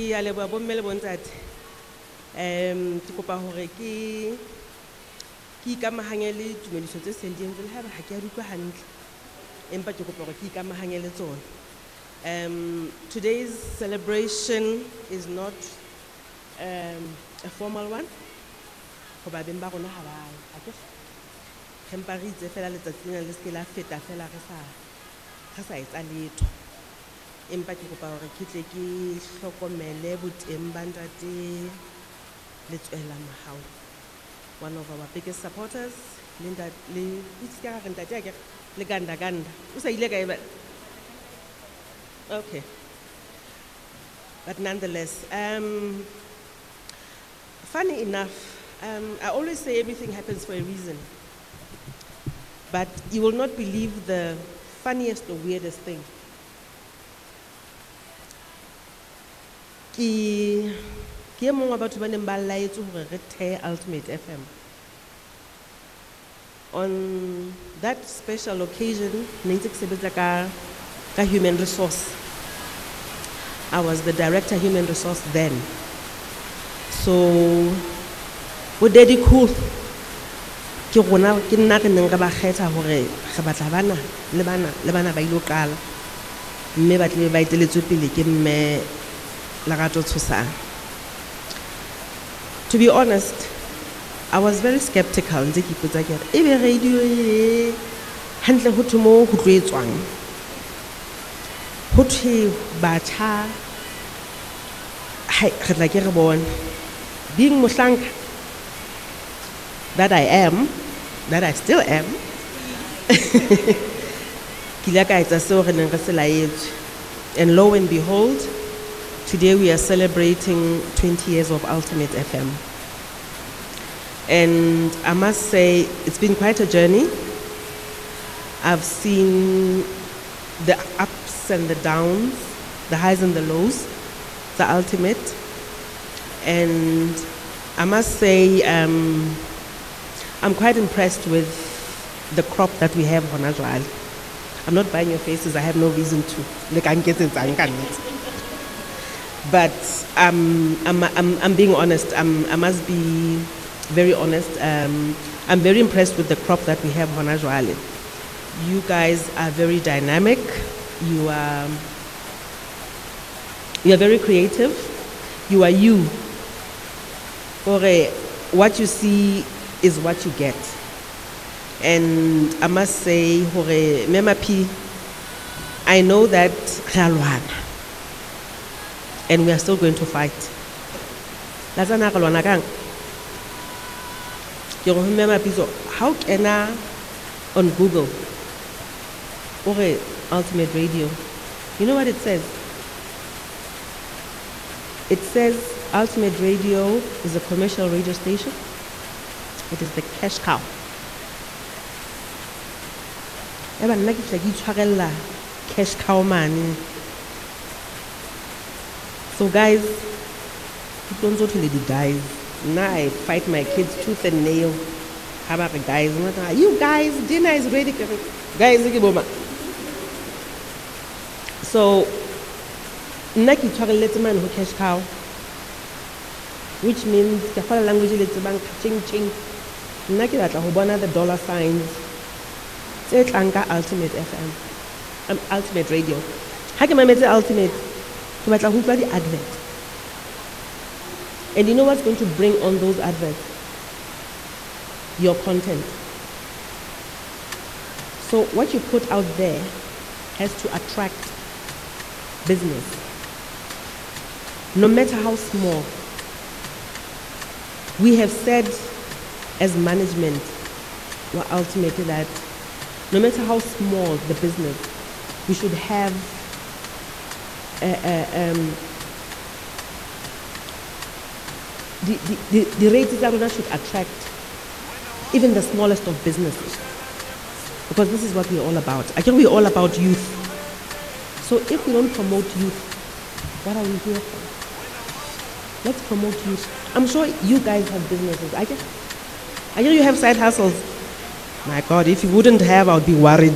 Ke a leboha bomme le bontate. Ke kopa hore ke ikamahanye le tumediso tse seng di entswe le haeba ha ke a di utlwa hantle. Empa ke kopa hore ke ikamahanye le tsona. Today's celebration is not a formal one. Hoba beng ba rona ha ba akere. Empa re itse fela letsatsi lena le se la feta fela re sa etsa letho. Empa ke kopa hore ke tle ke hlokomele boteng ba ntate Letswela Mahao, one of our biggest supporters. Le Ganda. Okay. But nonetheless, funny enough, I always say everything happens for a reason. But you will not believe the funniest or weirdest thing. Ke mong wa batho ba neng ba laetse hore re the Ultimate FM. On that special occasion, ne ntse ke sebetsa ka human resource. I was the director human resource then. So, Bodedi cool. Ke nna re neng re ba kgetha hore re batla bana le bana ba ilo qala. Mme ba tle ba iteletswe pele ke mme Lerato Tshosang. To be honest, I was very skeptical. Ntse ke ipotsa ke re ebe radio e hantle ho thumo ho tloetswang. Ho thwe batjha hai re tla ke re bona. Being Mohlanka that I still am. Kila ka etsa seo re neng re se laetswe. And lo and behold, today we are celebrating 20 years of Ultimate FM. And I must say, it's been quite a journey. I've seen the ups and the downs, the highs and the lows, the Ultimate. And I must say, I'm quite impressed with the crop that we have on Ajwal. I'm not buying your faces, I have no reason to. But I'm being honest. I must be very honest. I'm very impressed with the crop that we have on Ajwale. You guys are very dynamic. You are very creative. You are you. What you see is what you get. And I must say, Mema P, I know that and we are still going to fight. How can I on Google Ultimate Radio? You know what it says? It says Ultimate Radio is a commercial radio station. It is the cash cow. Cash cow man. So guys, don't go to the guys. Now I fight my kids tooth and nail. How about the guys? You guys, dinner is ready. Guys, so Naki chocolate man who cash cow, which means the whole language is ching ching. Naki that the dollar signs. It's Ultimate FM, Ultimate Radio. How can I make it Ultimate? To the advert. And you know what's going to bring on those adverts? Your content. So what you put out there has to attract business. No matter how small. We have said as management, we're ultimately that no matter how small the business, we should have the rates that should attract even the smallest of businesses, because this is what we're all about. I think we're all about youth. So if we don't promote youth, what are we here for? Let's promote youth. I'm sure you guys have businesses. I hear you have side hustles. My God, if you wouldn't have, I would be worried.